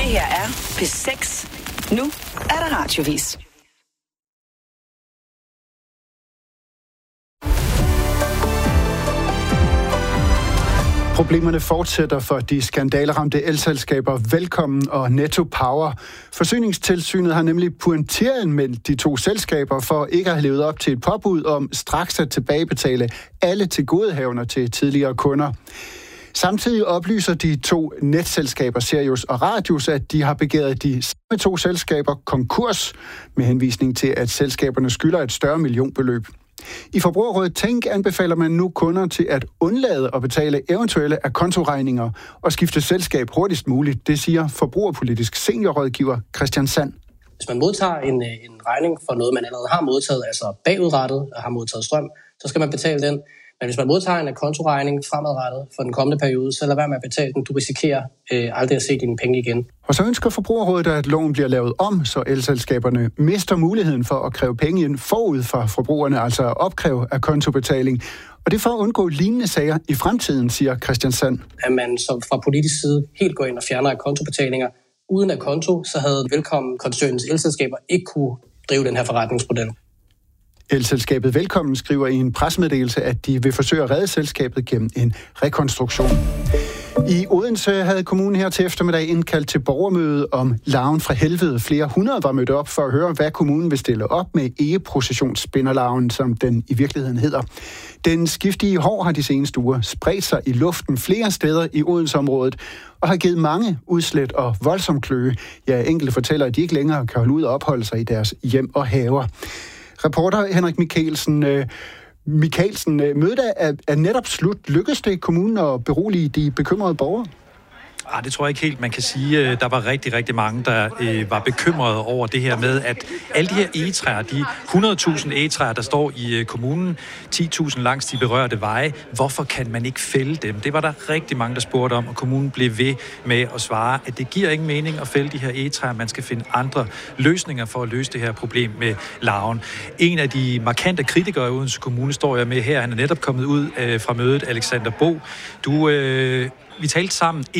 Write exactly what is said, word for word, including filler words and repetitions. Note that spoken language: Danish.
her er P seks. Nu er der radiovis. Problemerne fortsætter for de skandaleramte elselskaber Velkommen og Netto Power. Forsyningstilsynet har nemlig pointeret mellem de to selskaber for ikke at have levet op til et påbud om straks at tilbagebetale alle tilgodehavender til tidligere kunder. Samtidig oplyser de to netselskaber Sirius og Radius, at de har begæret de samme to selskaber konkurs med henvisning til, at selskaberne skylder et større millionbeløb. I Forbrugerrådet Tænk anbefaler man nu kunder til at undlade at betale eventuelle akontoregninger og skifte selskab hurtigst muligt. Det siger forbrugerpolitisk seniorrådgiver Christian Sand. Hvis man modtager en, en regning for noget, man allerede har modtaget, altså bagudrettet og har modtaget strøm, så skal man betale den. Men hvis man modtager en akontoregning fremadrettet for den kommende periode, så lad være med at betale den. Du risikerer øh, aldrig at se dine penge igen. Og så ønsker Forbrugerrådet, at loven bliver lavet om, så elselskaberne mister muligheden for at kræve penge ind forud for forbrugerne, altså at opkræve akontobetaling. Og det er for at undgå lignende sager i fremtiden, siger Christian Sand. At man som fra politisk side helt går ind og fjerner akontobetalinger. Uden akonto, så havde Velkommen-koncernens elselskaber ikke kunne drive den her forretningsmodel. Elselskabet Velkommen skriver i en pressemeddelelse, at de vil forsøge at redde selskabet gennem en rekonstruktion. I Odense havde kommunen her til eftermiddag indkaldt til borgermøde om larven fra helvede. Flere hundrede var mødt op for at høre, hvad kommunen vil stille op med egeprocessionsspinderlarven, som den i virkeligheden hedder. Den skiftige hår har de seneste uger spredt sig i luften flere steder i Odenseområdet og har givet mange udslæt og voldsom kløe. Ja, enkelte fortæller, at de ikke længere kan holde ud og opholde sig i deres hjem og haver. Reporter Henrik Michaelsen, øh, Michaelsen øh, mødet er, er netop slut. Lykkes det kommunen at berolige de bekymrede borgere? Ah, det tror jeg ikke helt, man kan sige. Der var rigtig, rigtig mange, der øh, var bekymrede over det her med, at alle de her egetræer, de hundrede tusind egetræer, der står i øh, kommunen, ti tusind langs de berørte veje, hvorfor kan man ikke fælde dem? Det var der rigtig mange, der spurgte om, og kommunen blev ved med at svare, at det giver ingen mening at fælde de her egetræer. Man skal finde andre løsninger for at løse det her problem med larven. En af de markante kritikere i Odense Kommune står jeg med her. Han er netop kommet ud øh, fra mødet, Alexander Bo. Du, øh, vi talte sammen